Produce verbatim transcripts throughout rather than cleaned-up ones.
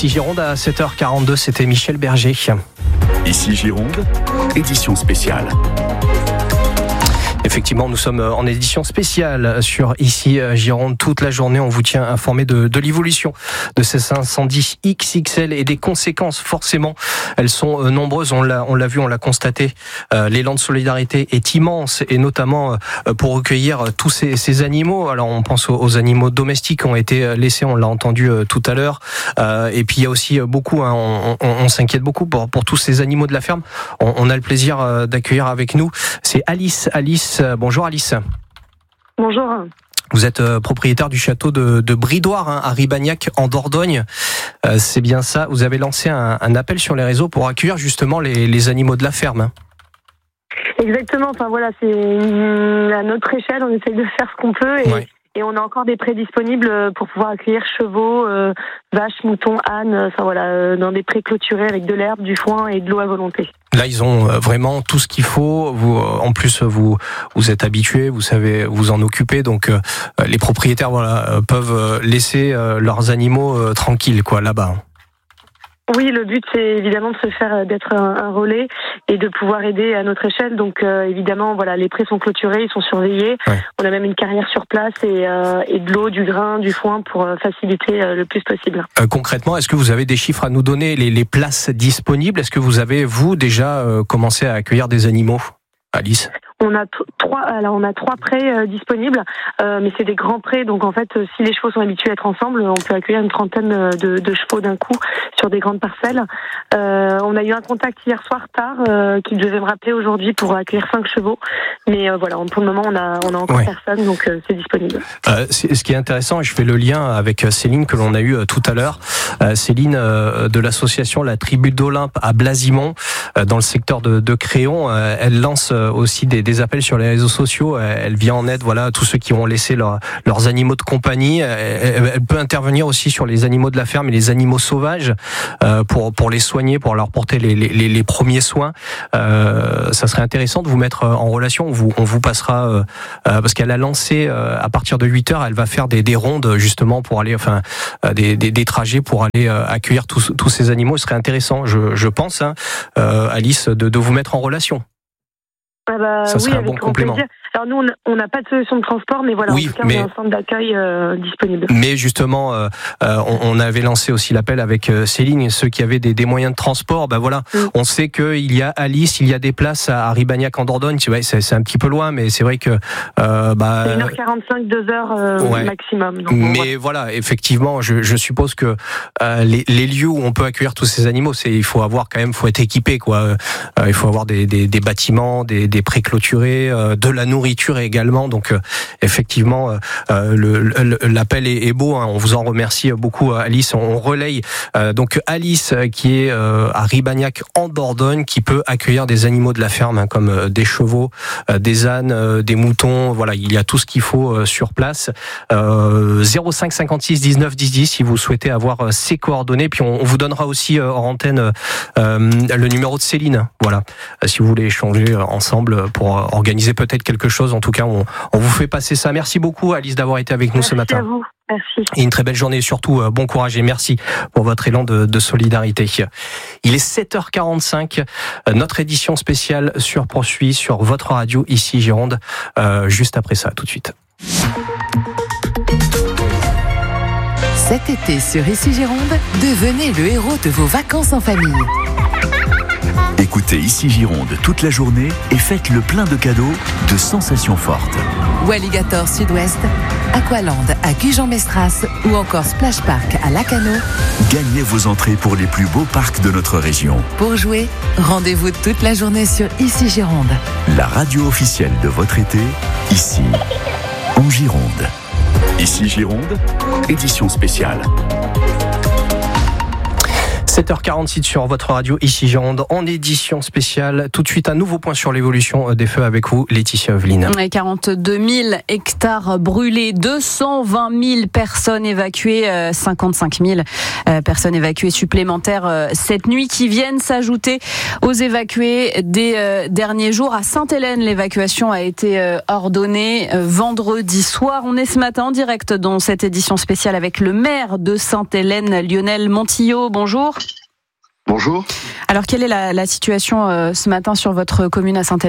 Ici Gironde à sept heures quarante-deux, c'était Michel Berger. Ici Gironde, édition spéciale. Effectivement, nous sommes en édition spéciale sur Ici Gironde. Toute la journée, on vous tient informé de, de l'évolution de ces incendies X X L et des conséquences. Forcément, elles sont nombreuses. On l'a, on l'a vu, on l'a constaté. Euh, l'élan de solidarité est immense, et notamment euh, pour recueillir tous ces, ces animaux. Alors, on pense aux, aux animaux domestiques qui ont été laissés. On l'a entendu euh, tout à l'heure. Euh, et puis, il y a aussi beaucoup. Hein, on, on, on s'inquiète beaucoup pour, pour tous ces animaux de la ferme. On, on a le plaisir euh, d'accueillir avec nous. C'est Alice. Alice. Bonjour Alice. Bonjour. Vous êtes euh, propriétaire du château de, de Bridoire, hein, à Ribagnac, en Dordogne. Euh, c'est bien ça. Vous avez lancé un, un appel sur les réseaux pour accueillir justement les, les animaux de la ferme. Hein. Exactement. Enfin voilà, c'est une, à notre échelle, on essaye de faire ce qu'on peut et, ouais. et on a encore des prés disponibles pour pouvoir accueillir chevaux, euh, vaches, moutons, ânes. Enfin voilà, euh, dans des prés clôturés avec de l'herbe, du foin et de l'eau à volonté. Là, ils ont vraiment tout ce qu'il faut. Vous, en plus, vous vous êtes habitués, vous savez vous en occuper. Donc, euh, les propriétaires, voilà, peuvent laisser euh, leurs animaux euh, tranquilles, quoi, là-bas. Oui, le but c'est évidemment de se faire d'être un, un relais et de pouvoir aider à notre échelle. Donc euh, évidemment, voilà, les prés sont clôturés, ils sont surveillés. Ouais. On a même une carrière sur place et, euh, et de l'eau, du grain, du foin pour euh, faciliter euh, le plus possible. Euh, concrètement, est-ce que vous avez des chiffres à nous donner, les, les places disponibles? Est-ce que vous avez vous déjà euh, commencé à accueillir des animaux, Alice? On a t- trois, alors on a trois prés euh, disponibles, euh, mais c'est des grands prés, donc en fait, euh, si les chevaux sont habitués à être ensemble, on peut accueillir une trentaine de, de chevaux d'un coup sur des grandes parcelles. Euh, on a eu un contact hier soir tard, euh, qui devait me rappeler aujourd'hui pour accueillir cinq chevaux, mais euh, voilà, pour le moment, on a, on a encore ouais. personne, donc euh, c'est disponible. Euh, c'est, ce qui est intéressant, et je fais le lien avec Céline que l'on a eu euh, tout à l'heure, euh, Céline euh, de l'association La Tribu d'Olympe à Blasimont, euh, dans le secteur de, de Créon, euh, elle lance euh, aussi des des appels sur les réseaux sociaux. Elle vient en aide, voilà, à tous ceux qui ont laissé leur, leurs animaux de compagnie. Elle, elle peut intervenir aussi sur les animaux de la ferme et les animaux sauvages euh, pour pour les soigner, pour leur porter les les, les premiers soins. Euh, ça serait intéressant de vous mettre en relation. On vous on vous passera euh, parce qu'elle a lancé euh, à partir de huit heures, elle va faire des des rondes justement pour aller, enfin des des, des trajets pour aller euh, accueillir tous tous ces animaux. Ce serait intéressant, je je pense, hein, euh, Alice, de de vous mettre en relation. Ah bah, ça serait oui, un bon complément. Plaisir. Alors nous, on n'a pas de solution de transport, mais voilà, oui, en tout cas, mais, on a un centre d'accueil euh, disponible. Mais justement, euh, on, on avait lancé aussi l'appel avec Céline, ceux qui avaient des, des moyens de transport. Ben voilà, mm. on sait qu'il y a Alice, il y a des places à, à Ribagnac en Dordogne. C'est, c'est, c'est un petit peu loin, mais c'est vrai que euh, bah, c'est une heure quarante-cinq, deux heures euh, ouais. maximum. Donc mais voilà. voilà, effectivement, je, je suppose que euh, les, les lieux où on peut accueillir tous ces animaux, c'est il faut avoir quand même, faut être équipé, quoi. Euh, il faut avoir des, des, des bâtiments, des, des prés clôturés, euh, de la nourriture également. Donc euh, effectivement, euh, le, le, l'appel est, est beau. Hein. On vous en remercie beaucoup, Alice. On relaye euh, donc Alice qui est euh, à Ribagnac en Dordogne, qui peut accueillir des animaux de la ferme, hein, comme euh, des chevaux, euh, des ânes, euh, des moutons. Voilà, il y a tout ce qu'il faut euh, sur place. Euh, zéro cinq cinquante-six dix-neuf dix dix si vous souhaitez avoir euh, ces coordonnées. Puis on, on vous donnera aussi euh, hors antenne euh, le numéro de Céline. Voilà, euh, si vous voulez échanger euh, ensemble pour euh, organiser peut-être quelque chose. En tout cas, on, on vous fait passer ça. Merci beaucoup, Alice, d'avoir été avec nous merci ce matin. Merci à vous. Merci. Et une très belle journée, surtout euh, bon courage et merci pour votre élan de, de solidarité. Il est sept heures quarante-cinq, euh, notre édition spéciale sur poursuit sur votre radio Ici Gironde, euh, juste après ça, tout de suite. Cet été sur Ici Gironde, devenez le héros de vos vacances en famille. Écoutez Ici Gironde toute la journée et faites le plein de cadeaux, de sensations fortes. Walligator Sud-Ouest, Aqualand à Gujan-Mestras ou encore Splash Park à Lacano. Gagnez vos entrées pour les plus beaux parcs de notre région. Pour jouer, rendez-vous toute la journée sur Ici Gironde. La radio officielle de votre été, ici, en Gironde. Ici Gironde, édition spéciale. sept heures quarante-six sur votre radio, ici Gironde, en édition spéciale. Tout de suite, un nouveau point sur l'évolution des feux avec vous, Laetitia Oveline. quarante-deux mille hectares brûlés, deux cent vingt mille personnes évacuées, cinquante-cinq mille personnes évacuées supplémentaires cette nuit qui viennent s'ajouter aux évacués des derniers jours. À Sainte-Hélène, l'évacuation a été ordonnée vendredi soir. On est ce matin en direct dans cette édition spéciale avec le maire de Sainte-Hélène, Lionel Montillot. Bonjour. Bonjour. Alors, quelle est la, la situation euh, ce matin sur votre commune à Sainte-Hélène ?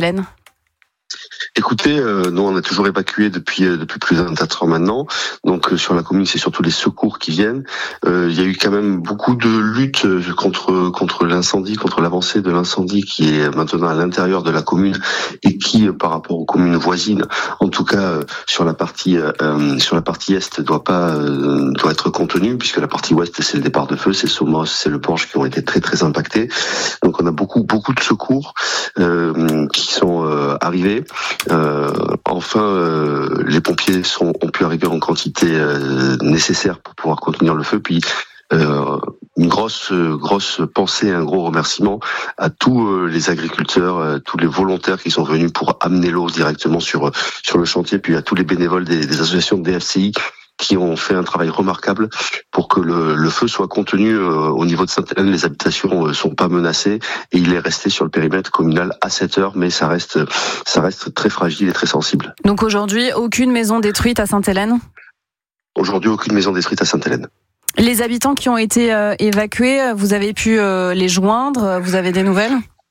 Écoutez, euh, nous on a toujours évacué depuis euh, depuis plus de vingt-quatre heures maintenant. Donc euh, sur la commune, c'est surtout les secours qui viennent. Euh, il y a eu quand même beaucoup de luttes contre contre l'incendie, contre l'avancée de l'incendie qui est maintenant à l'intérieur de la commune et qui, euh, par rapport aux communes voisines, en tout cas euh, sur la partie euh, sur la partie est, doit pas euh, doit être contenue, puisque la partie ouest c'est le départ de feu, c'est Somos, c'est le Porche qui ont été très très impactés. Donc on a beaucoup beaucoup de secours euh, qui sont euh, arrivés. Euh, enfin, euh, les pompiers sont, ont pu arriver en quantité euh, nécessaire pour pouvoir contenir le feu. Puis euh, une grosse, grosse pensée, un gros remerciement à tous euh, les agriculteurs, euh, tous les volontaires qui sont venus pour amener l'eau directement sur sur le chantier. Puis à tous les bénévoles des, des associations de D F C I qui ont fait un travail remarquable pour que le, le feu soit contenu euh, au niveau de Sainte-Hélène. Les habitations euh, sont pas menacées et il est resté sur le périmètre communal à sept heures, mais ça reste, ça reste très fragile et très sensible. Donc aujourd'hui, aucune maison détruite à Sainte-Hélène ? Aujourd'hui, aucune maison détruite à Sainte-Hélène. Les habitants qui ont été euh, évacués, vous avez pu euh, les joindre ? Vous avez des nouvelles ?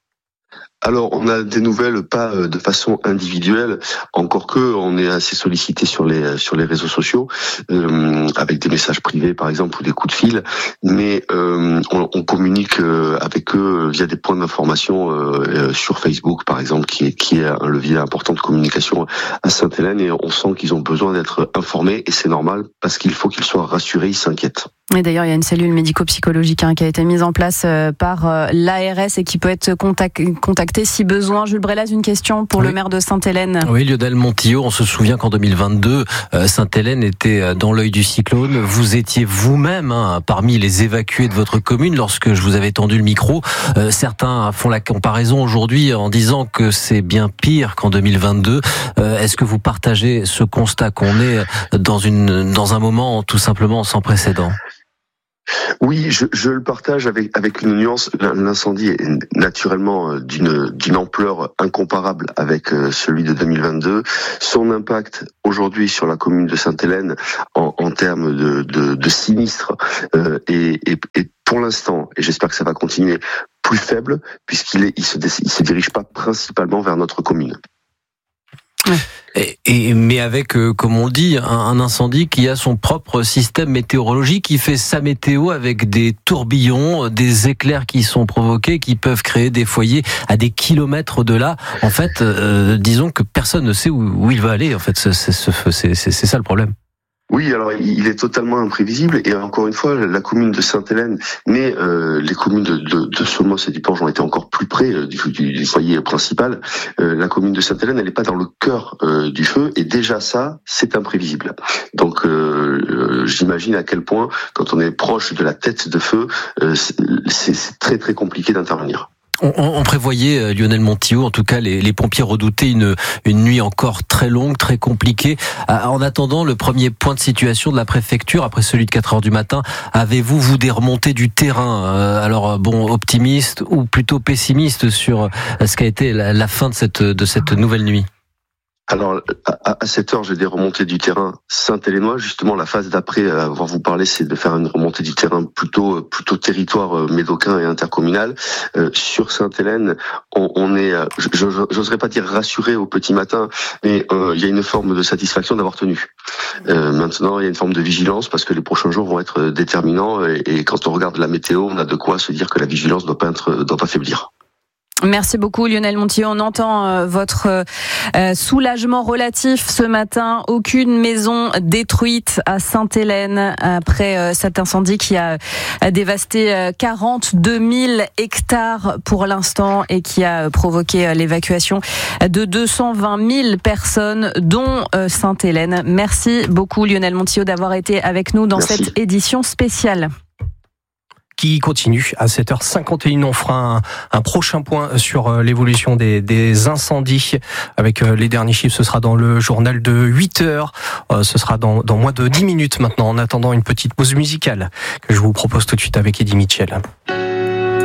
Alors, on a des nouvelles, pas de façon individuelle, encore que on est assez sollicité sur les sur les réseaux sociaux, euh, avec des messages privés par exemple ou des coups de fil, mais euh, on, on communique avec eux via des points d'information euh, sur Facebook par exemple, qui est qui est un levier important de communication à Sainte-Hélène, et on sent qu'ils ont besoin d'être informés, et c'est normal parce qu'il faut qu'ils soient rassurés, ils s'inquiètent. Et d'ailleurs, il y a une cellule médico-psychologique hein, qui a été mise en place euh, par euh, l'A R S et qui peut être contact- contactée si besoin. Jules Brélaz, une question pour oui. le maire de Sainte-Hélène. Oui, Lionel Montillot, on se souvient qu'en deux mille vingt-deux, euh, Sainte-Hélène était dans l'œil du cyclone. Vous étiez vous-même hein, parmi les évacués de votre commune lorsque je vous avais tendu le micro. Euh, certains font la comparaison aujourd'hui en disant que c'est bien pire qu'en deux mille vingt-deux. Euh, est-ce que vous partagez ce constat qu'on est dans, une, dans un moment tout simplement sans précédent ? Oui, je, je le partage avec avec une nuance. L'incendie est naturellement d'une d'une ampleur incomparable avec celui de deux mille vingt-deux. Son impact aujourd'hui sur la commune de Sainte-Hélène en, en termes de, de, de sinistres euh, est, est, est pour l'instant, et j'espère que ça va continuer, plus faible, puisqu'il est il se il se dirige pas principalement vers notre commune. Et, et, mais avec, euh, comme on le dit, un, un incendie qui a son propre système météorologique, qui fait sa météo avec des tourbillons, des éclairs qui sont provoqués, qui peuvent créer des foyers à des kilomètres de là. En fait, euh, disons que personne ne sait où, où il va aller. En fait, c'est, c'est, c'est, c'est, c'est ça le problème. Oui, alors il est totalement imprévisible, et encore une fois, la commune de Sainte-Hélène, mais euh, les communes de, de, de Somos et du Porche ont été encore plus près euh, du, du, du foyer principal. Euh, la commune de Sainte-Hélène, elle n'est pas dans le cœur euh, du feu, et déjà ça, c'est imprévisible. Donc euh, euh, j'imagine à quel point, quand on est proche de la tête de feu, euh, c'est, c'est très très compliqué d'intervenir. On, on prévoyait, Lionel Montillot, en tout cas les, les pompiers redoutaient une, une nuit encore très longue, très compliquée. En attendant le premier point de situation de la préfecture, après celui de quatre heures du matin, avez-vous, vous, des remontées du terrain ? Alors, bon, optimiste ou plutôt pessimiste sur ce qu'a été la, la fin de cette, de cette nouvelle nuit ? Alors, à, à cette heure, j'ai des remontées du terrain saint-hélénois. Justement, la phase d'après, à avoir vous parlé, c'est de faire une remontée du terrain plutôt plutôt territoire médocain et intercommunal. Euh, sur Sainte-Hélène, on, on est, je, je, j'oserais pas dire rassuré au petit matin, mais euh, il y a une forme de satisfaction d'avoir tenu. Euh, maintenant, il y a une forme de vigilance parce que les prochains jours vont être déterminants, et, et quand on regarde la météo, on a de quoi se dire que la vigilance doit pas être, doit pas faiblir. Merci beaucoup Lionel Montillot. On entend euh, votre euh, soulagement relatif ce matin. Aucune maison détruite à Sainte-Hélène après euh, cet incendie qui a, a dévasté euh, quarante-deux mille hectares pour l'instant et qui a provoqué euh, l'évacuation de deux cent vingt mille personnes, dont euh, Sainte-Hélène. Merci beaucoup Lionel Montillot d'avoir été avec nous dans Merci. Cette édition spéciale. qui continue. À sept heures cinquante et une, on fera un, un prochain point sur l'évolution des, des incendies avec les derniers chiffres. Ce sera dans le journal de huit heures. Ce sera dans, dans moins de dix minutes maintenant, en attendant une petite pause musicale que je vous propose tout de suite avec Eddie Mitchell.